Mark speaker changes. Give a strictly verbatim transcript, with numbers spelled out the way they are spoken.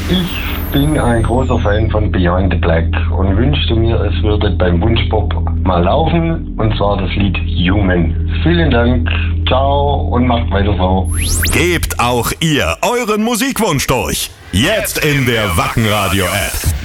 Speaker 1: Ich bin ein großer Fan von Behind the Black und wünschte mir, es würde beim Wunschpop mal laufen, und zwar das Lied Human. Vielen Dank, ciao und macht weiter so.
Speaker 2: Gebt auch ihr euren Musikwunsch durch. Jetzt in der Wacken Radio App.